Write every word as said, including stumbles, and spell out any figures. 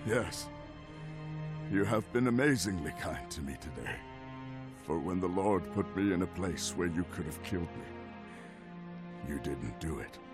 Yes. You have been amazingly kind to me today. For when the Lord put me in a place where you could have killed me, you didn't do it.